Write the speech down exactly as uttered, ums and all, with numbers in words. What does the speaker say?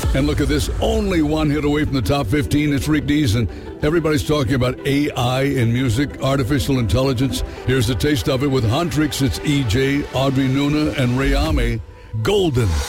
And look at this, only one hit away from the top fifteen. It's Rick Dees, and everybody's talking about A I in music, artificial intelligence. Here's a taste of it with Huntrix. It's E J, Audrey Nuna, and Rayame. Golden.